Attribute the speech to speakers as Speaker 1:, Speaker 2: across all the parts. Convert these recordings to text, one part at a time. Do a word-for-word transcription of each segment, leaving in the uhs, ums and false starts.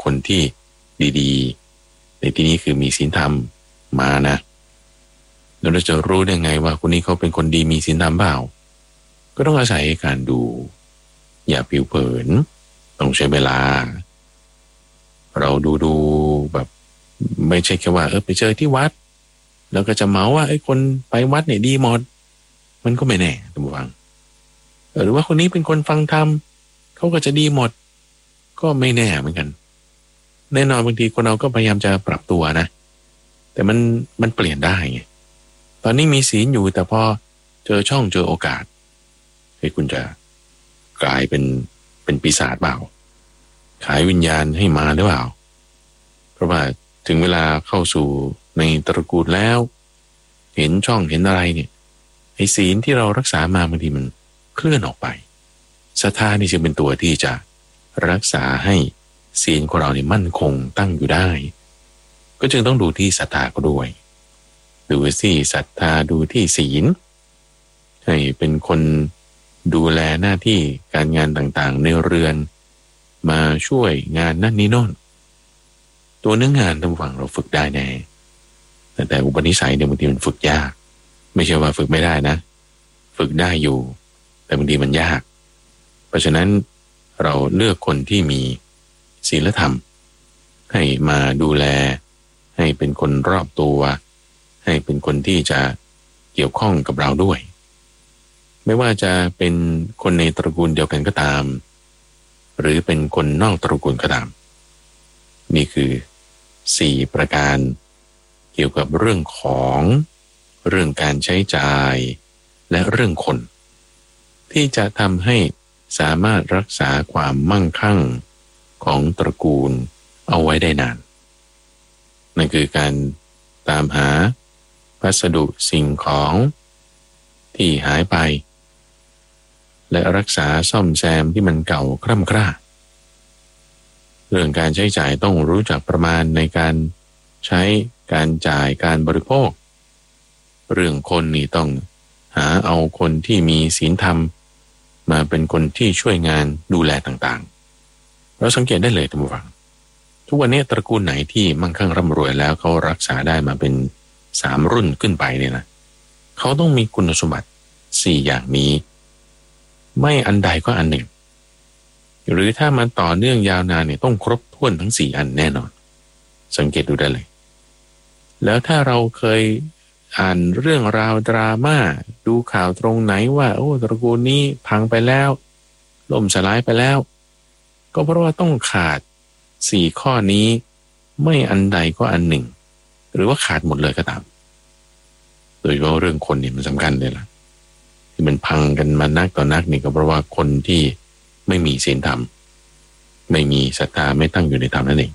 Speaker 1: คนที่ดีๆในที่นี้คือมีศีลธรรมมานะแล้วเราจะรู้ได้ไงว่าคนนี้เขาเป็นคนดีมีศีลธรรมเปล่าก็ต้องอาศัยการดูอย่าผิวเผินต้องใช้เวลาเราดูดูแบบไม่ใช่แค่ว่าเออไปเจอที่วัดแล้วก็จะเมาว่าไอ้คนไปวัดเนี่ยดีหมดมันก็ไม่แน่ท่านผู้ฟังหรือว่าคนนี้เป็นคนฟังธรรมเขาก็จะดีหมดก็ไม่แน่เหมือนกันแน่นอนบางทีคนเราก็พยายามจะปรับตัวนะแต่มันมันเปลี่ยนได้ไงตอนนี้มีศีลอยู่แต่พอเจอช่องเจอโอกาสให้คุณจะกลายเป็นเป็นปีศาจเปล่าขายวิญญาณให้มาหรือเปล่าเพราะว่าถึงเวลาเข้าสู่ในตระกูลแล้วเห็นช่องเห็นอะไรเนี่ยไอ้ศีลที่เรารักษามาบางทีมันเคลื่อนออกไปศรัทธานี่จึงเป็นตัวที่จะรักษาให้ศีลของเราเนี่ยมั่นคงตั้งอยู่ได้ก็จึงต้องดูที่ศรัทธาก็ด้วยดูที่ศรัทธาดูที่ศีลให้เป็นคนดูแลหน้าที่การงานต่างๆในเรือนมาช่วยงานนั่นนี่โน่นตัวเนื้องานท่านผู้ฟังเราฝึกได้แน่แต่แต่อุปนิสัยเนี่ยบางทีมันฝึกยากไม่ใช่ว่าฝึกไม่ได้นะฝึกได้อยู่แต่บางทีมันยากเพราะฉะนั้นเราเลือกคนที่มีศีลธรรมให้มาดูแลให้เป็นคนรอบตัวให้เป็นคนที่จะเกี่ยวข้องกับเราด้วยไม่ว่าจะเป็นคนในตระกูลเดียวกันก็ตามหรือเป็นคนนอกตระกูลก็ตามนี่คือสี่ประการเกี่ยวกับเรื่องของเรื่องการใช้จ่ายและเรื่องคนที่จะทำให้สามารถรักษาความมั่งคั่งของตระกูลเอาไว้ได้นานนั่นคือการตามหาพัสดุสิ่งของที่หายไปและรักษาซ่อมแซมที่มันเก่าคร่ำคร่าเรื่องการใช้จ่ายต้องรู้จักประมาณในการใช้การจ่ายการบริโภคเรื่องคนนี่ต้องหาเอาคนที่มีศีลธรรมมาเป็นคนที่ช่วยงานดูแลต่างๆเราสังเกตได้เลยท่านผู้ฟังทุกวันนี้ตระกูลไหนที่มั่งคั่งร่ำรวยแล้วเขารักษาได้มาเป็นสามรุ่นขึ้นไปเนี่ยนะเขาต้องมีคุณสมบัติสี่อย่างนี้ไม่อันใดก็อันหนึ่งหรือถ้ามันต่อเนื่องยาวนานเนี่ยต้องครบถ้วนทั้งสี่อันแน่นอนสังเกตดูได้เลยแล้วถ้าเราเคยอ่านเรื่องราวดราม่าดูข่าวตรงไหนว่าโอ้ตระกูลนี้พังไปแล้วล่มสลายไปแล้วก็เพราะว่าต้องขาดสี่ข้อนี้ไม่อันใดก็อันหนึ่งหรือว่าขาดหมดเลยก็ตามโดยเฉพาะเรื่องคนนี่มันสำคัญเลยล่ะที่มันพังกันมานักต่อนักนี่ก็เพราะว่าคนที่ไม่มีศีลธรรมไม่มีศรัทธาไม่ตั้งอยู่ในธรรมนั่นเอง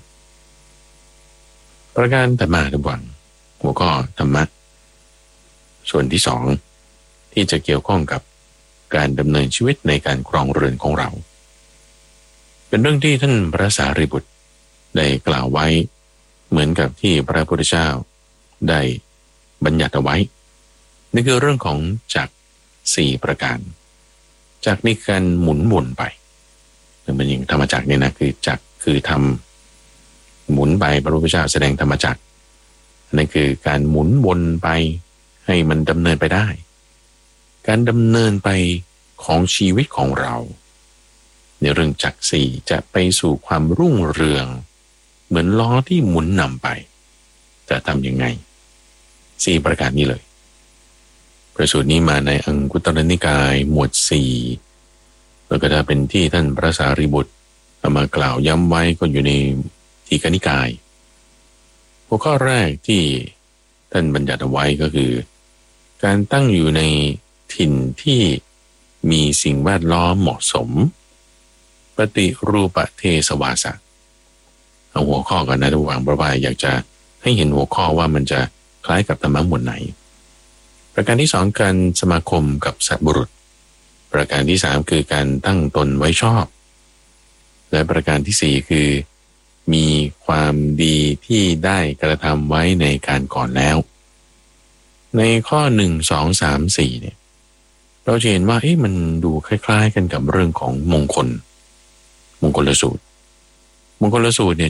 Speaker 1: ประการถัดมาทุกวันหัวข้อธรรมะส่วนที่สองที่จะเกี่ยวข้องกับการดำเนินชีวิตในการครองเรือนของเราเป็นเรื่องที่ท่านพระสารีบุตรได้กล่าวไว้เหมือนกับที่พระพุทธเจ้าได้บัญญัติเอาไว้นี่คือเรื่องของจักรสี่ประการจักรนี่การหมุนวนไปมันอย่างธรรมจักรเนี่ยนะคือจักรคือทำหมุนไปพระพุทธเจ้าแสดงธรรมจักรนั่นคือการหมุนวนไปให้มันดำเนินไปได้การดำเนินไปของชีวิตของเราในเรื่องจักรสี่จะไปสู่ความรุ่งเรืองเหมือนล้อที่หมุนนำไปจะทำยังไงสี่ประการนี้เลยประสูตรนี้มาในอังคุตรนิกายหมวดสี่แล้วก็จะเป็นที่ท่านพระสารีบุตรเอามากล่าวย้ำไว้ก็อยู่ในทีฆนิกายหัวข้อแรกที่ท่านบัญญัติเอาไว้ก็คือการตั้งอยู่ในถิ่นที่มีสิ่งแวดล้อมเหมาะสมปฏิรูปเทศวาสะเอาหัวข้อก่อนนะทุกฝั่งเพราะว่าอยากจะให้เห็นหัวข้อว่ามันจะคล้ายกับธรรมะหมวดไหนประการที่สองการสมาคมกับสัตว์บุรุษประการที่สามคือการตั้งตนไว้ชอบและประการที่สี่คือมีความดีที่ได้กระทำไว้ในการก่อนแล้วในข้อหนึ่งสองสามสี่เนี่ยเราจะเห็นว่าเอ๊ะมันดูคล้ายๆกันกับเรื่องของมงคลมงคลสูตรมงคลสูตรเนี่ย